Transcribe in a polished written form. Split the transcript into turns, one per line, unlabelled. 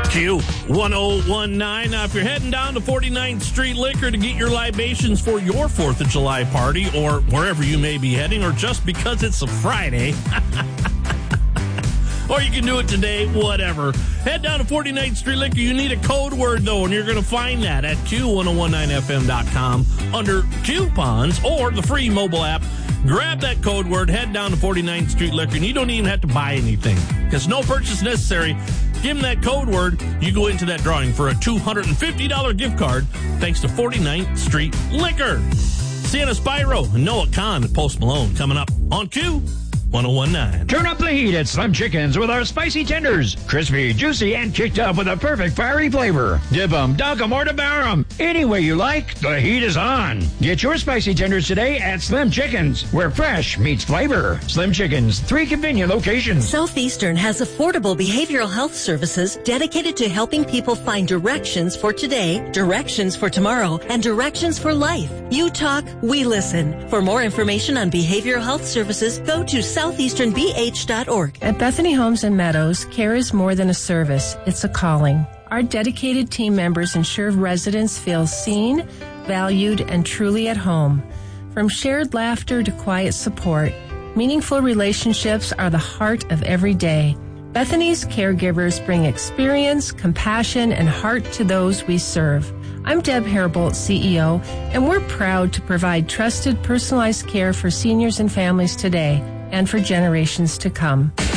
Q1019. Now, if you're heading down to 49th Street Liquor to get your libations for your 4th of July party or wherever you may be heading, or just because it's a Friday, or you can do it today, whatever. Head down to 49th Street Liquor. You need a code word, though, and you're going to find that at Q1019FM.com under coupons or the free mobile app. Grab that code word, head down to 49th Street Liquor, and you don't even have to buy anything because no purchase necessary. Give them that code word. You go into that drawing for a $250 gift card thanks to 49th Street Liquor. Sienna Spyro and Noah Khan and Post Malone coming up on Q1019.
Turn up the heat at Slim Chickens with our spicy tenders. Crispy, juicy, and kicked up with a perfect fiery flavor. Dip 'em, dunk 'em, or devour 'em. Any way you like, the heat is on. Get your spicy tenders today at Slim Chickens, where fresh meets flavor. Slim Chickens, 3 convenient locations.
Southeastern has affordable behavioral health services dedicated to helping people find directions for today, directions for tomorrow, and directions for life. You talk, we listen. For more information on behavioral health services, go to southeasternbh.org.
At Bethany Homes and Meadows, care is more than a service. It's a calling. Our dedicated team members ensure residents feel seen, valued, and truly at home. From shared laughter to quiet support, meaningful relationships are the heart of every day. Bethany's caregivers bring experience, compassion, and heart to those we serve. I'm Deb Herbold, CEO, and we're proud to provide trusted, personalized care for seniors and families today and for generations to come.